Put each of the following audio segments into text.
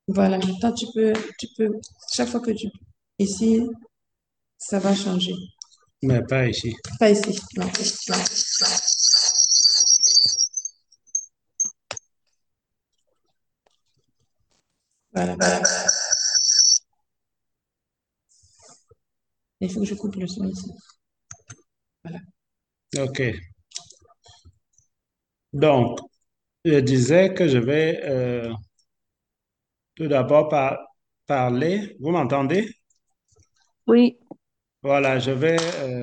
Voilà, maintenant chaque fois que tu, ici, ça va changer. Mais pas ici. Pas ici, non, non. Voilà. Il faut que je coupe le son ici. Voilà. OK. Donc, je disais que je vais tout d'abord parler. Vous m'entendez? Oui, Voilà, je vais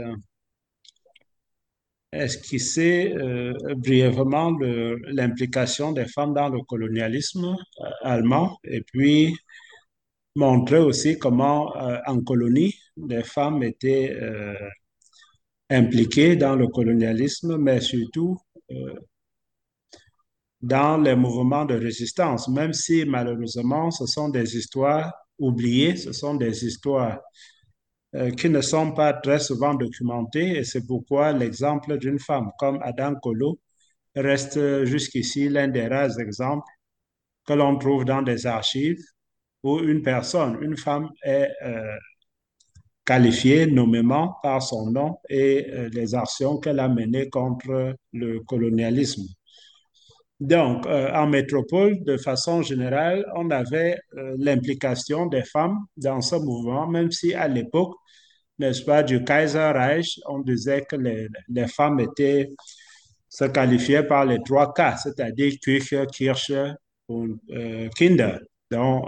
esquisser brièvement l'implication des femmes dans le colonialisme allemand et puis montrer aussi comment en colonie, les femmes étaient impliquées dans le colonialisme, mais surtout euh, dans les mouvements de résistance, même si malheureusement ce sont des histoires oubliées, ce sont des histoires qui ne sont pas très souvent documentées et c'est pourquoi l'exemple d'une femme comme Adam Kolo reste jusqu'ici l'un des rares exemples que l'on trouve dans des archives où une personne, une femme est qualifiée nommément par son nom et les actions qu'elle a menées contre le colonialisme. Donc, en métropole, de façon générale, on avait l'implication des femmes dans ce mouvement, même si à l'époque, n'est-ce pas, du Kaiserreich, on disait que les femmes se qualifiaient par les trois K, c'est-à-dire Küche, Kirche und Kinder. Donc,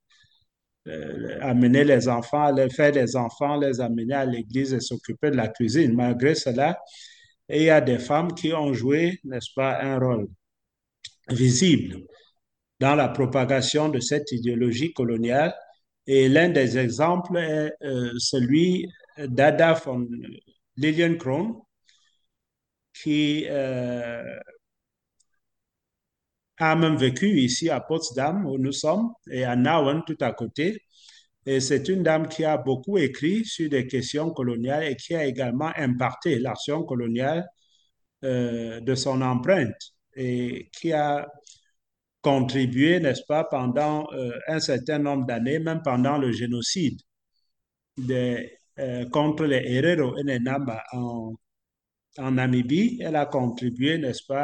amener les enfants, les faire des enfants, les amener à l'église et s'occuper de la cuisine. Malgré cela, il y a des femmes qui ont joué, n'est-ce pas, un rôle visible dans la propagation de cette idéologie coloniale. Et l'un des exemples est celui d'Ada von Lilienkron, qui a même vécu ici à Potsdam, où nous sommes, et à Nauen, tout à côté. Et c'est une dame qui a beaucoup écrit sur des questions coloniales et qui a également impacté l'action coloniale de son empreinte et qui a contribué, n'est-ce pas, pendant un certain nombre d'années, même pendant le génocide contre les Herero et les Nama en Namibie. Elle a contribué, n'est-ce pas,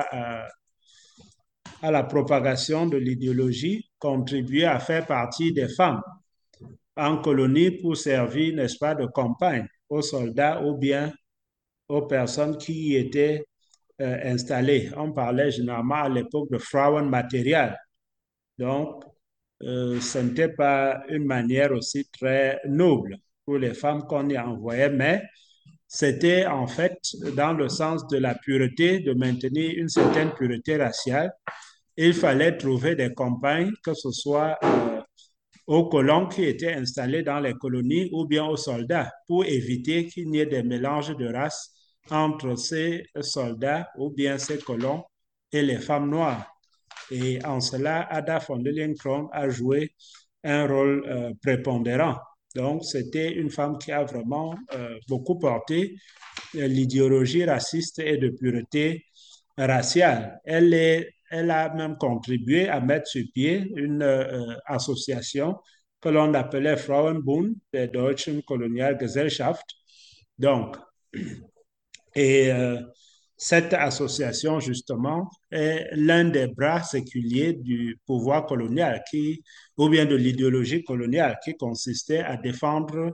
à la propagation de l'idéologie, contribué à faire partie des femmes en colonie pour servir, n'est-ce pas, de compagne aux soldats ou bien aux personnes qui y étaient installées. On parlait généralement à l'époque de Frauenmaterial. Donc, ce n'était pas une manière aussi très noble pour les femmes qu'on y envoyait, mais c'était en fait dans le sens de la pureté, de maintenir une certaine pureté raciale. Il fallait trouver des compagnes, que ce soit aux colons qui étaient installés dans les colonies ou bien aux soldats, pour éviter qu'il n'y ait des mélanges de races entre ces soldats ou bien ces colons et les femmes noires. Et en cela, Ada von Lilienkron a joué un rôle prépondérant. Donc, c'était une femme qui a vraiment beaucoup porté l'idéologie raciste et de pureté raciale. Elle a même contribué à mettre sur pied une association que l'on appelait Frauenbund der Deutschen Kolonialgesellschaft. Donc, et cette association, justement, est l'un des bras séculiers du pouvoir colonial ou bien de l'idéologie coloniale qui consistait à défendre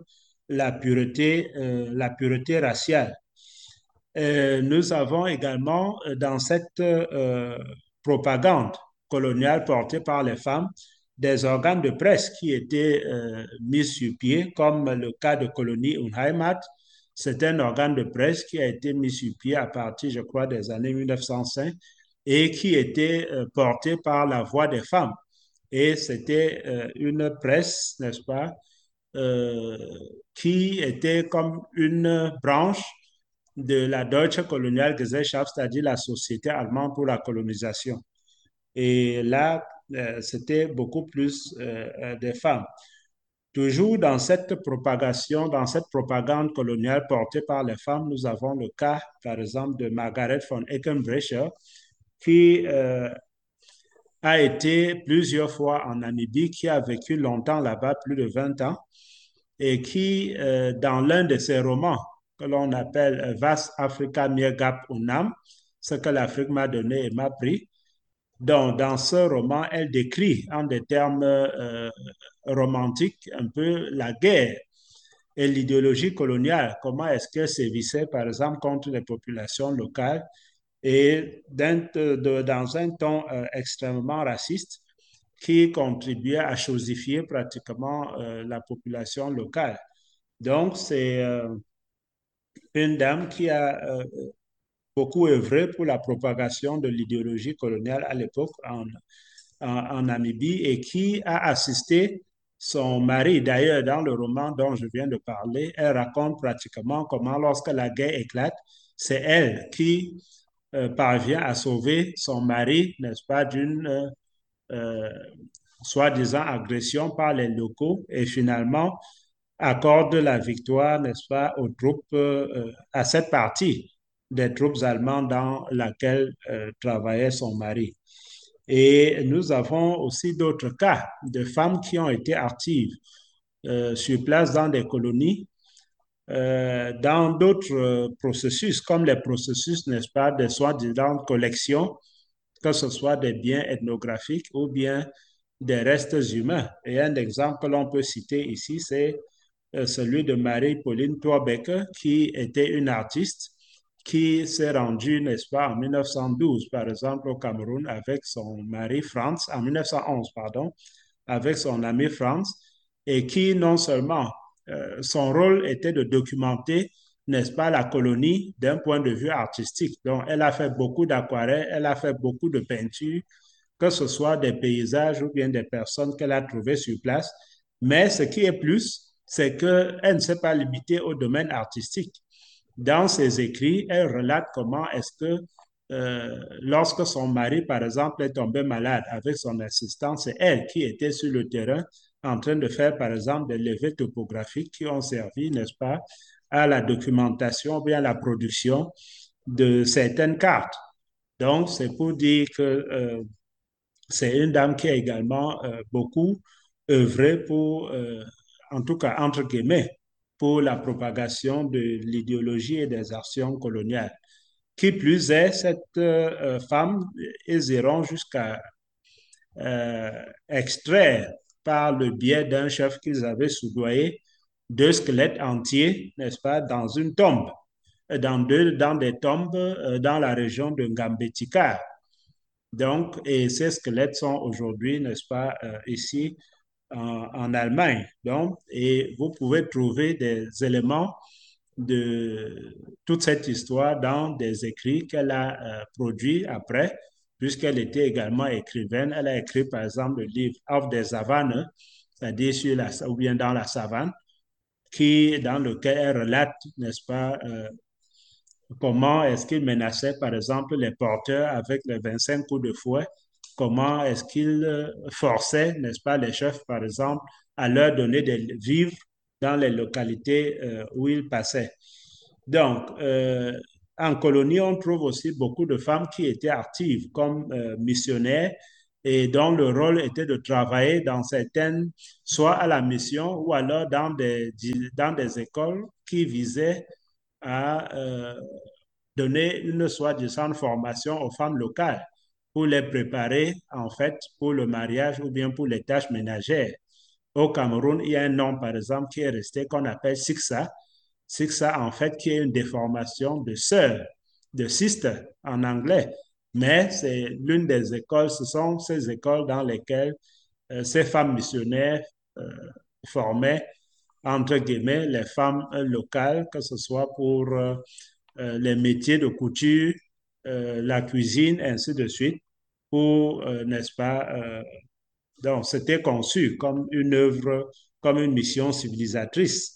la pureté raciale. Nous avons également dans cette propagande coloniale portée par les femmes des organes de presse qui étaient mis sur pied, comme le cas de Colonie und Heimat. C'est un organe de presse qui a été mis sur pied à partir, je crois, des années 1905 et qui était porté par la voix des femmes. Et c'était une presse, n'est-ce pas, euh, qui était comme une branche de la Deutsche Kolonialgesellschaft, c'est-à-dire la Société allemande pour la colonisation. Et là, c'était beaucoup plus des femmes. Toujours dans cette propagation, dans cette propagande coloniale portée par les femmes, nous avons le cas, par exemple, de Margaret von Eckenbrecher, qui a été plusieurs fois en Namibie, qui a vécu longtemps là-bas, plus de 20 ans, et qui, dans l'un de ses romans que l'on appelle Vast Africa Miegap Unam, ce que l'Afrique m'a donné et m'a pris. Donc, dans ce roman, elle décrit en des termes romantiques un peu la guerre et l'idéologie coloniale. Comment est-ce qu'elle sévissait, par exemple, contre les populations locales et dans un ton extrêmement raciste qui contribuait à chosifier pratiquement la population locale. Donc, c'est une dame qui a beaucoup œuvré pour la propagation de l'idéologie coloniale à l'époque en Namibie et qui a assisté son mari. D'ailleurs, dans le roman dont je viens de parler, elle raconte pratiquement comment, lorsque la guerre éclate, c'est elle qui parvient à sauver son mari, n'est-ce pas, d'une euh, soi-disant agression par les locaux et finalement accorde la victoire, n'est-ce pas, aux troupes, à cette partie des troupes allemandes dans laquelle travaillait son mari. Et nous avons aussi d'autres cas de femmes qui ont été actives sur place dans des colonies, dans d'autres processus, comme les processus, n'est-ce pas, de soi-disant collection, que ce soit des biens ethnographiques ou bien des restes humains. Et un exemple que l'on peut citer ici, c'est celui de Marie-Pauline Thorbecke, qui était une artiste qui s'est rendue, n'est-ce pas, en 1912, par exemple, au Cameroun avec son mari Franz, en 1911, pardon, avec son ami Franz, et qui non seulement son rôle était de documenter, n'est-ce pas, la colonie d'un point de vue artistique. Donc, elle a fait beaucoup d'aquarelles, elle a fait beaucoup de peintures, que ce soit des paysages ou bien des personnes qu'elle a trouvées sur place. Mais ce qui est plus, c'est qu'elle ne s'est pas limitée au domaine artistique. Dans ses écrits, elle relate comment est-ce que lorsque son mari, par exemple, est tombé malade avec son assistant, c'est elle qui était sur le terrain en train de faire, par exemple, des levées topographiques qui ont servi, n'est-ce pas, à la documentation ou bien à la production de certaines cartes. Donc, c'est pour dire que c'est une dame qui a également beaucoup œuvré pour, en tout cas, entre guillemets, pour la propagation de l'idéologie et des actions coloniales. Qui plus est, cette femme, ils iront jusqu'à extraire par le biais d'un chef qu'ils avaient soudoyé deux squelettes entiers, n'est-ce pas, dans une tombe, dans des tombes dans la région de Ngambetika. Donc, et ces squelettes sont aujourd'hui, n'est-ce pas, ici en Allemagne. Donc, et vous pouvez trouver des éléments de toute cette histoire dans des écrits qu'elle a produits après, puisqu'elle était également écrivaine. Elle a écrit, par exemple, le livre Auf der Savanne, c'est-à-dire sur la, ou bien dans la savane, dans lequel elle relate, n'est-ce pas, comment est-ce qu'il menaçait, par exemple, les porteurs avec les 25 coups de fouet, comment est-ce qu'il forçait, n'est-ce pas, les chefs, par exemple, à leur donner des vivres dans les localités où ils passaient. Donc, en colonie, on trouve aussi beaucoup de femmes qui étaient actives comme missionnaires et dont le rôle était de travailler dans certaines, soit à la mission ou alors dans des écoles qui visaient à donner une soi-disant formation aux femmes locales pour les préparer en fait pour le mariage ou bien pour les tâches ménagères. Au Cameroun, il y a un nom, par exemple, qui est resté qu'on appelle Siksa. Siksa, en fait, qui est une déformation de sœur, de sister en anglais. Mais c'est l'une des écoles, ce sont ces écoles dans lesquelles ces femmes missionnaires euh, formaient, entre guillemets, les femmes locales, que ce soit pour les métiers de couture, la cuisine, ainsi de suite, pour, n'est-ce pas, donc c'était conçu comme une œuvre, comme une mission civilisatrice.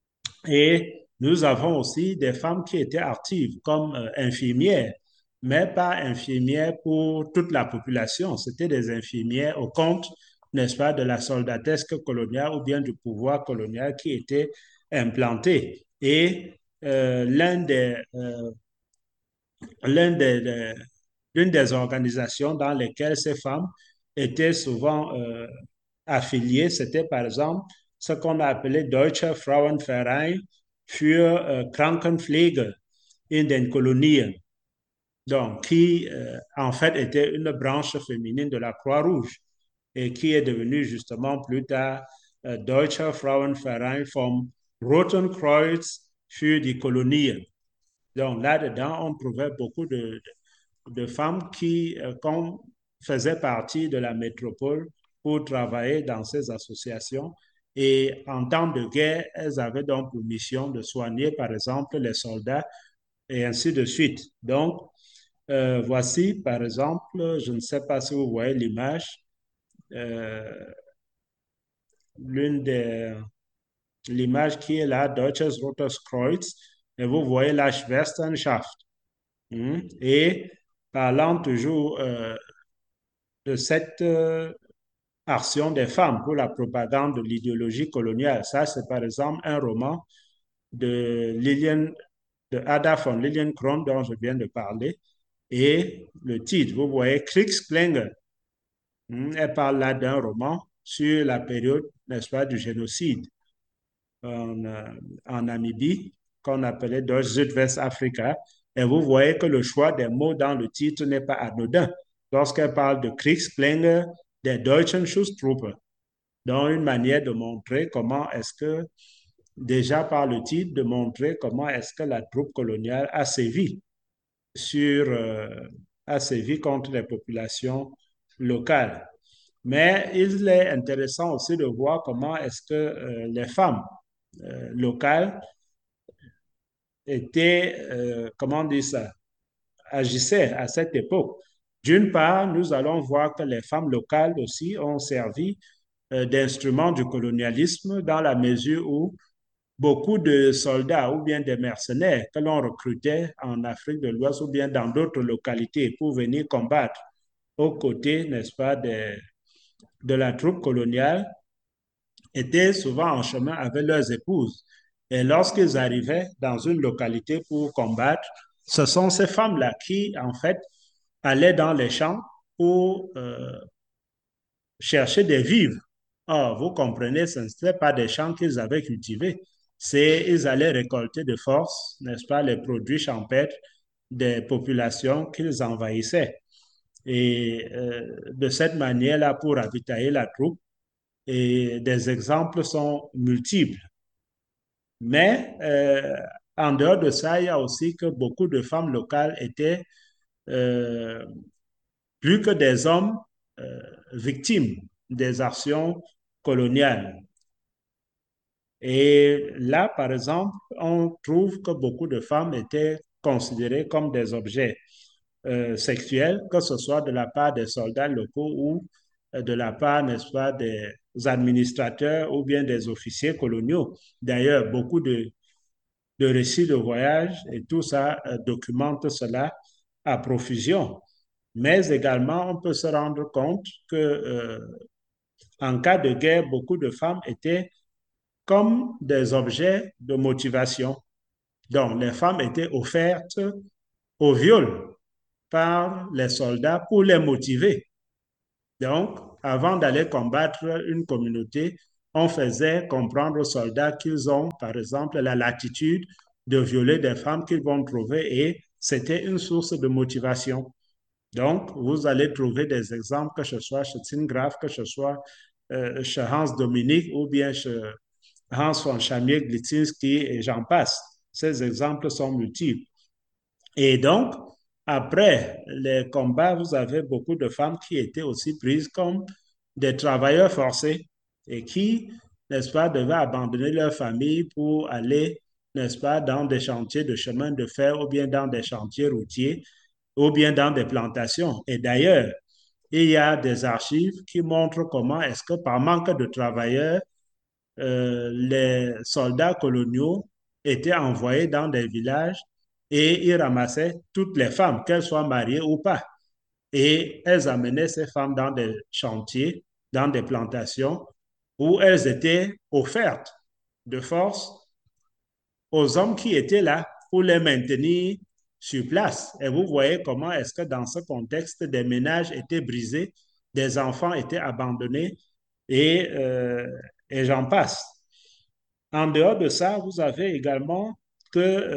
Et nous avons aussi des femmes qui étaient actives comme infirmières, mais pas infirmières pour toute la population. C'était des infirmières au compte, n'est-ce pas, de la soldatesque coloniale ou bien du pouvoir colonial qui était implanté. Et euh, l'un des, euh, l'un des, l'une des organisations dans lesquelles ces femmes étaient souvent affiliés. C'était par exemple ce qu'on a appelé Deutscher Frauenverein für Krankenpflege in den Kolonien. Donc, qui en fait était une branche féminine de la Croix-Rouge et qui est devenue justement plus tard Deutscher Frauenverein vom Roten Kreuz für die Kolonien. Donc, là-dedans, on trouvait beaucoup de femmes qui faisaient partie de la métropole pour travailler dans ces associations. Et en temps de guerre, elles avaient donc pour mission de soigner, par exemple, les soldats et ainsi de suite. Donc, voici, par exemple, je ne sais pas si vous voyez l'image, euh, l'image qui est là, Deutsches Rotes Kreuz, et vous voyez la Schwesternschaft. Et parlant toujours de cette action des femmes pour la propagande de l'idéologie coloniale, ça c'est par exemple un roman de Ada von Lilienkron dont je viens de parler. Et le titre, vous voyez, Kriegsklinge. Elle parle là d'un roman sur la période, n'est-ce pas, du génocide en Namibie, qu'on appelait Deutsch Südwestafrika. Et vous voyez que le choix des mots dans le titre n'est pas anodin. Lorsqu'elle parle de Kriegsklinge des Deutschen Schutztruppe, donc une manière de montrer comment est-ce que, déjà par le titre, de montrer comment est-ce que la troupe coloniale a sévi a sévi contre les populations locales. Mais il est intéressant aussi de voir comment est-ce que les femmes locales étaient, comment dire ça, agissaient à cette époque. D'une part, nous allons voir que les femmes locales aussi ont servi d'instruments du colonialisme dans la mesure où beaucoup de soldats ou bien des mercenaires que l'on recrutait en Afrique de l'Ouest ou bien dans d'autres localités pour venir combattre aux côtés, n'est-ce pas, de la troupe coloniale, étaient souvent en chemin avec leurs épouses. Et lorsqu'ils arrivaient dans une localité pour combattre, ce sont ces femmes-là qui, en fait, allaient dans les champs pour chercher des vivres. Or, vous comprenez, ce n'était pas des champs qu'ils avaient cultivés. Ils allaient récolter de force, n'est-ce pas, les produits champêtres des populations qu'ils envahissaient. Et de cette manière-là, pour ravitailler la troupe, et des exemples sont multiples. Mais en dehors de ça, il y a aussi que beaucoup de femmes locales étaient euh, plus que des hommes victimes des actions coloniales. Et là, par exemple, on trouve que beaucoup de femmes étaient considérées comme des objets sexuels, que ce soit de la part des soldats locaux ou de la part, n'est-ce pas, des administrateurs ou bien des officiers coloniaux. D'ailleurs, beaucoup de récits de voyage et tout ça documente cela à profusion. Mais également, on peut se rendre compte que en cas de guerre, beaucoup de femmes étaient comme des objets de motivation. Donc, les femmes étaient offertes au viol par les soldats pour les motiver. Donc, avant d'aller combattre une communauté, on faisait comprendre aux soldats qu'ils ont, par exemple, la latitude de violer des femmes qu'ils vont trouver et c'était une source de motivation. Donc, vous allez trouver des exemples, que ce soit chez Tingraf, que ce soit chez Hans Dominique ou bien chez Hans von Chamier-Glitzinski et j'en passe. Ces exemples sont multiples. Et donc, après les combats, vous avez beaucoup de femmes qui étaient aussi prises comme des travailleurs forcés et qui, n'est-ce pas, devaient abandonner leur famille pour aller, n'est-ce pas, dans des chantiers de chemin de fer ou bien dans des chantiers routiers ou bien dans des plantations. Et d'ailleurs, il y a des archives qui montrent comment est-ce que par manque de travailleurs, les soldats coloniaux étaient envoyés dans des villages et ils ramassaient toutes les femmes, qu'elles soient mariées ou pas. Et elles amenaient ces femmes dans des chantiers, dans des plantations où elles étaient offertes de force aux hommes qui étaient là pour les maintenir sur place. Et vous voyez comment est-ce que dans ce contexte, des ménages étaient brisés des enfants étaient abandonnés et, et j'en passe. En dehors de ça, vous avez également que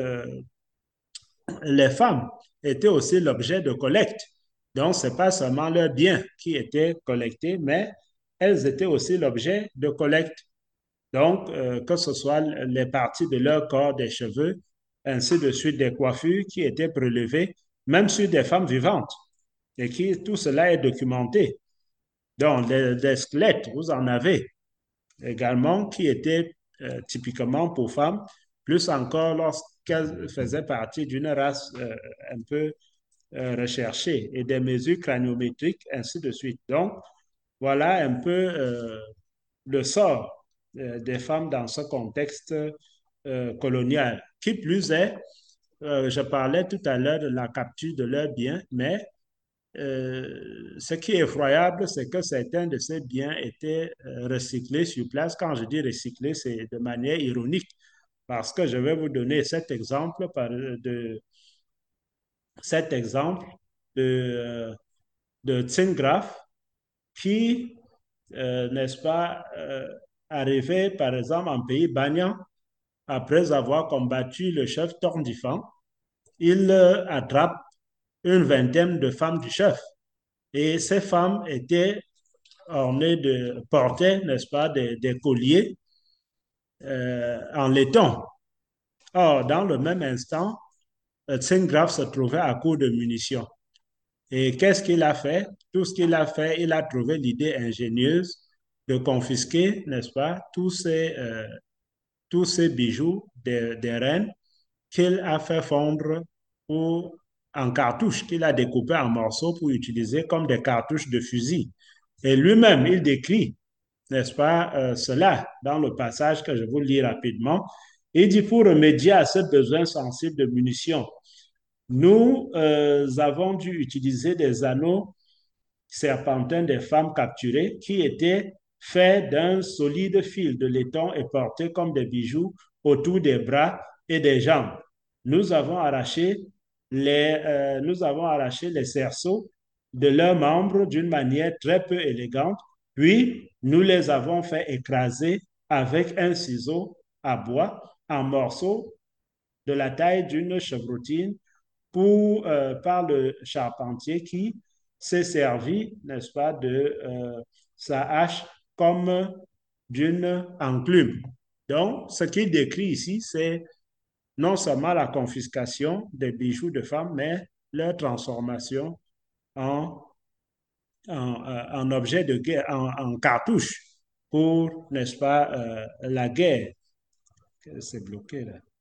les femmes étaient aussi l'objet de collecte. Donc, ce n'est pas seulement leurs biens qui étaient collectés, mais elles étaient aussi l'objet de collecte. Donc, que ce soit les parties de leur corps, des cheveux, ainsi de suite, des coiffures qui étaient prélevées, même sur des femmes vivantes. Et qui, tout cela est documenté. Donc, des squelettes, vous en avez également qui étaient typiquement pour femmes, plus encore lorsqu'elles faisaient partie d'une race un peu recherchée, et des mesures craniométriques, ainsi de suite. Donc, voilà un peu le sort des femmes dans ce contexte colonial. Qui plus est, je parlais tout à l'heure de la capture de leurs biens, mais ce qui est effroyable, c'est que certains de ces biens étaient recyclés sur place. Quand je dis recyclés, c'est de manière ironique, parce que je vais vous donner cet exemple de Tsingraf qui, n'est-ce pas, arrivé par exemple en pays Banyan, après avoir combattu le chef Tordifan, il attrape une vingtaine de femmes du chef. Et ces femmes étaient portaient, n'est-ce pas, des colliers en laiton. Or, dans le même instant, Tsingraf se trouvait à court de munitions. Et qu'est-ce qu'il a fait? Tout ce qu'il a fait, il a trouvé l'idée ingénieuse de confisquer, n'est-ce pas, tous ces bijoux des reines qu'il a fait fondre en cartouches, qu'il a découpé en morceaux pour utiliser comme des cartouches de fusil. Et lui-même, il décrit, n'est-ce pas, cela dans le passage que je vous lis rapidement. Il dit, pour remédier à ce besoin sensible de munitions, nous avons dû utiliser des anneaux serpentins des femmes capturées qui étaient faits d'un solide fil de laiton et portés comme des bijoux autour des bras et des jambes. Nous avons arraché les cerceaux de leurs membres d'une manière très peu élégante, puis nous les avons fait écraser avec un ciseau à bois en morceaux de la taille d'une chevrotine par le charpentier qui s'est servi, n'est-ce pas, de sa hache comme d'une enclume. Donc, ce qu'il décrit ici, c'est non seulement la confiscation des bijoux de femmes, mais leur transformation en, en objet de guerre, en cartouche pour, n'est-ce pas, la guerre. C'est bloqué là.